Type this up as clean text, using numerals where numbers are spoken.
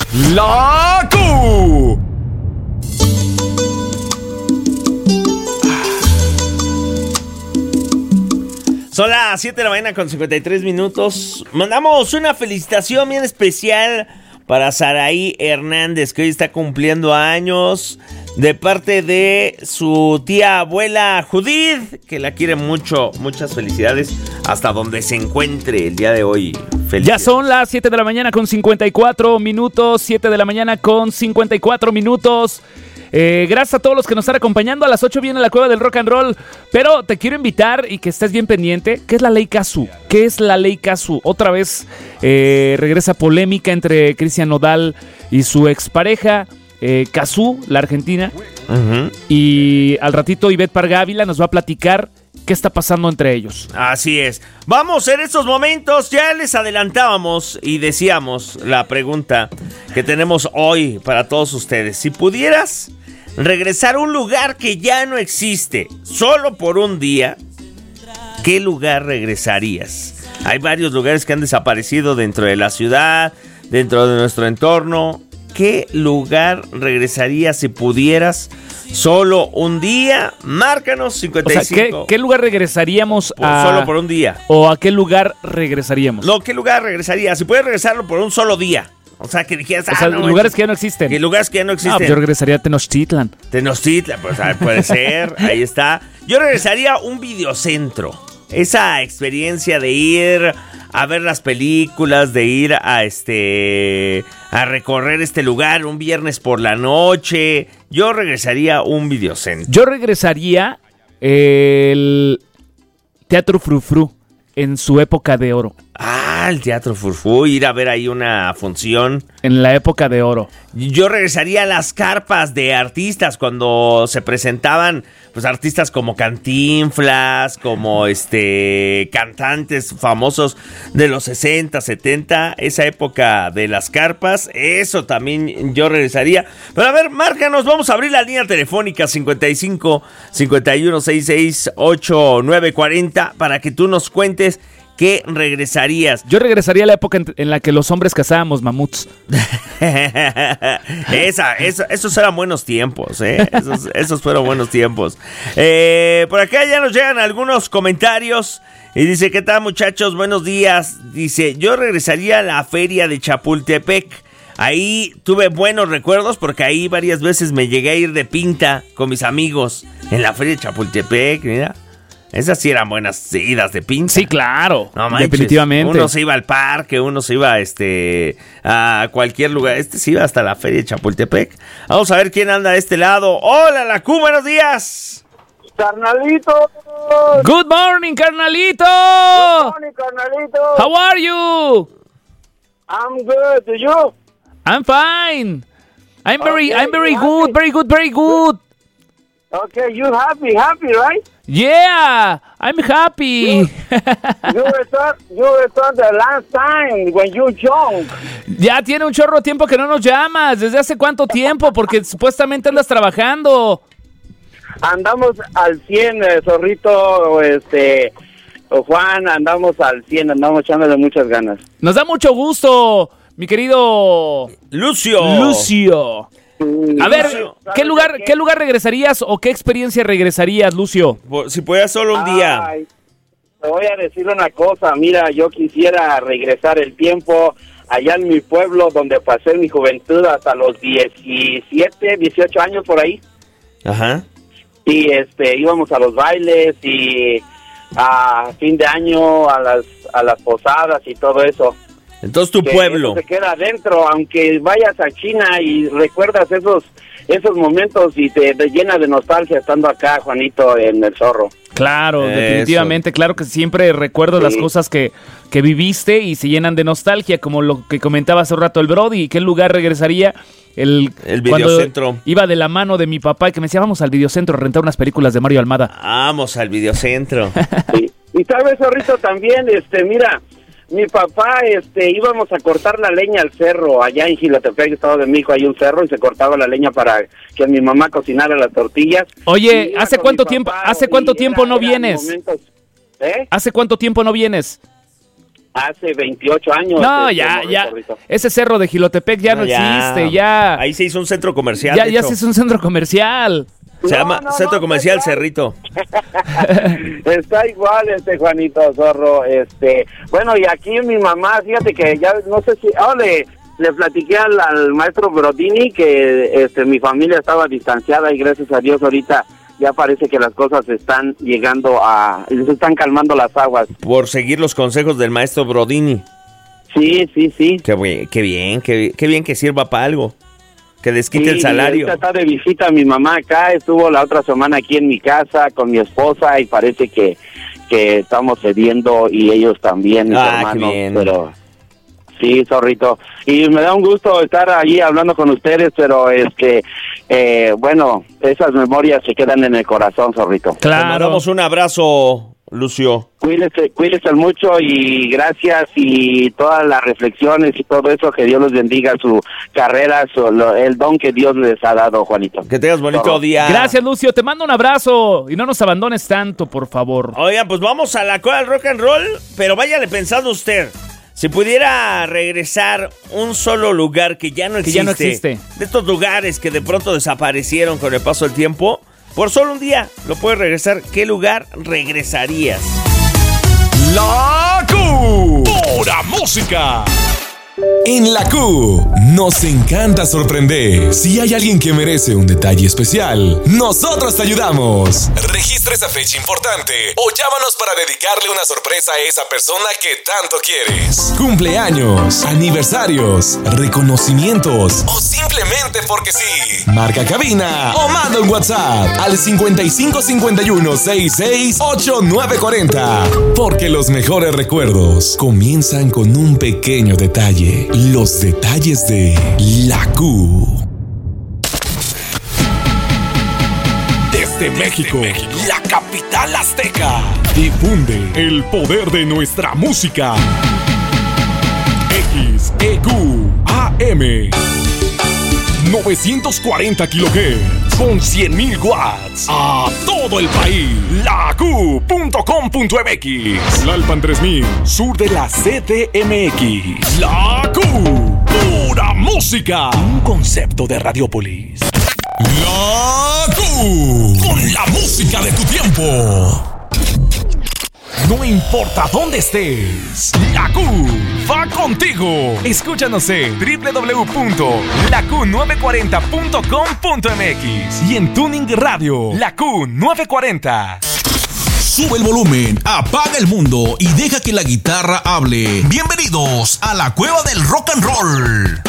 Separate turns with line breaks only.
¡La Q! Son las 7 de la mañana con 53 minutos. Mandamos una felicitación bien especial para Saraí Hernández, que hoy está cumpliendo años, de parte de su tía abuela Judith, que la quiere mucho. Muchas felicidades hasta donde se encuentre el día de hoy.
Ya son las 7 de la mañana con 54 minutos. 7 de la mañana con 54 minutos. Gracias a todos los que nos están acompañando. A las 8 viene la Cueva del Rock and Roll. Pero te quiero invitar y que estés bien pendiente. ¿Qué es la ley Cazzu? ¿Qué es la ley Cazzu? Otra vez regresa polémica entre Cristian Nodal y su expareja Cazzu, la argentina. Uh-huh. Y al ratito Ivette Parga Ávila nos va a platicar qué está pasando entre ellos.
Así es. Vamos, en estos momentos ya les adelantábamos y decíamos la pregunta que tenemos hoy para todos ustedes. Si pudieras regresar a un lugar que ya no existe, solo por un día, ¿qué lugar regresarías? Hay varios lugares que han desaparecido dentro de la ciudad, dentro de nuestro entorno. ¿Qué lugar regresarías si pudieras solo un día? Márcanos 55.
O sea, ¿qué lugar regresaríamos a...?
Solo por un día.
¿O a qué lugar regresaríamos?
No, ¿qué lugar regresarías? Si puedes regresarlo por un solo día. O sea, que dijeras...
no, lugares que ya no existen.
¿Qué lugares que ya no existen?
Pues yo regresaría a Tenochtitlan.
Tenochtitlan, pues puede ser. Ahí está. Yo regresaría a un videocentro. Esa experiencia de ir a ver las películas, de ir a recorrer este lugar un viernes por la noche. Yo regresaría a un videocentro.
Yo regresaría el Teatro Frufru en su época de oro.
El Teatro Frufru, ir a ver ahí una función.
En la época de oro.
Yo regresaría a las carpas de artistas cuando se presentaban, pues, artistas como Cantinflas, como cantantes famosos de los 60, 70, esa época de las carpas, eso también yo regresaría. Pero a ver, márcanos, vamos a abrir la línea telefónica 55 51 66 8940 para que tú nos cuentes ¿qué regresarías?
Yo regresaría a la época en la que los hombres cazábamos mamuts.
Esos eran buenos tiempos, ¿eh? Esos fueron buenos tiempos. Por acá ya nos llegan algunos comentarios. Y dice, ¿qué tal, muchachos? Buenos días. Dice, yo regresaría a la feria de Chapultepec. Ahí tuve buenos recuerdos porque ahí varias veces me llegué a ir de pinta con mis amigos en la feria de Chapultepec, mira. Esas sí eran buenas idas de pinta.
Sí, claro.
No manches,
definitivamente.
Uno se iba al parque, uno se iba a cualquier lugar. Se iba hasta la feria de Chapultepec. Vamos a ver quién anda de este lado. ¡Hola, la Q! ¡Buenos días!
¡Carnalito!
¡Good morning, carnalito!
¡Good morning, carnalito!
How are you?
I'm good. Do you?
I'm fine. I'm very
happy?
very good.
Okay, you happy, right?
Yeah, I'm happy.
You returned the last time when you young.
Ya tiene un chorro de tiempo que no nos llamas. ¿Desde hace cuánto tiempo? Porque supuestamente andas trabajando.
Andamos al 100, Zorrito, Juan, andamos al 100, andamos echándole muchas ganas.
Nos da mucho gusto, mi querido Lucio. A ver, ¿qué lugar regresarías o qué experiencia regresarías, Lucio?
Si pudieras solo un día.
Ay, te voy a decir una cosa, mira, yo quisiera regresar el tiempo allá en mi pueblo donde pasé mi juventud hasta los 17, 18 años por ahí.
Ajá.
Y íbamos a los bailes y a fin de año a las posadas y todo eso.
Entonces tu pueblo
se queda adentro, aunque vayas a China y recuerdas esos momentos y te llena de nostalgia estando acá, Juanito, en el Zorro.
Claro, definitivamente, claro que siempre recuerdo las cosas que viviste y se llenan de nostalgia, como lo que comentaba hace un rato el Brody. ¿Qué lugar regresaría? El videocentro. Iba de la mano de mi papá y que me decía, vamos al videocentro a rentar unas películas de Mario Almada.
Vamos al videocentro.
Sí. Y sabes, Zorrito, también, mira, mi papá, íbamos a cortar la leña al cerro, allá en Jilatepec, Estado de México, hay un cerro y se cortaba la leña para que mi mamá cocinara las tortillas.
Oye, ¿hace cuánto tiempo no vienes? ¿Hace cuánto tiempo no vienes?
Hace 28 años.
No, ya. Ese cerro de Jilotepec ya no existe, ya.
Ahí se hizo un centro comercial.
Ya se hizo un centro comercial.
Se llama Centro Comercial Cerrito.
Está igual, Juanito Zorro. Bueno, y aquí mi mamá, fíjate que ya no sé si... Le platiqué al maestro Brodini que mi familia estaba distanciada y gracias a Dios ahorita ya parece que las cosas están se están calmando las aguas.
Por seguir los consejos del maestro Brodini.
Sí.
Qué bien que sirva para algo. Que desquite el salario.
Está de visita mi mamá acá, estuvo la otra semana aquí en mi casa con mi esposa y parece que estamos cediendo y ellos también, mis hermanos,
bien.
Pero sí, Zorrito. Y me da un gusto estar allí hablando con ustedes, pero bueno, esas memorias se quedan en el corazón, Zorrito.
Claro. Te mandamos un abrazo, Lucio.
Cuídense mucho y gracias y todas las reflexiones y todo eso, que Dios los bendiga su carrera, el don que Dios les ha dado, Juanito.
Que tengas bonito día.
Gracias, Lucio, te mando un abrazo y no nos abandones tanto, por favor.
Oigan, pues vamos a la Cueva del Rock and Roll, pero váyale pensando usted. Si pudiera regresar un solo lugar que ya no existe, de estos lugares que de pronto desaparecieron con el paso del tiempo, por solo un día lo puedes regresar, ¿qué lugar regresarías?
La Q. Pura música. En la Q nos encanta sorprender. Si hay alguien que merece un detalle especial, nosotros te ayudamos. Registra esa fecha importante o llámanos para dedicarle una sorpresa a esa persona que tanto quieres. Cumpleaños, aniversarios, reconocimientos o simplemente porque sí. Marca cabina o manda un WhatsApp al 5551668940. Porque los mejores recuerdos comienzan con un pequeño detalle. Los detalles de la Q. Desde México, la capital azteca, difunde el poder de nuestra música. XEQ AM 940 kHz con 100,000 watts a todo el país. LaQ.com.mx. Lalpan 3000, sur de la CDMX. La Q. Pura música. Un concepto de Radiopolis. La Q. Con la música de tu tiempo. No importa dónde estés, la Q va contigo. Escúchanos en www.laQ940.com.mx y en Tuning Radio, la Q940.
Sube el volumen, apaga el mundo y deja que la guitarra hable. Bienvenidos a la Cueva del Rock and Roll.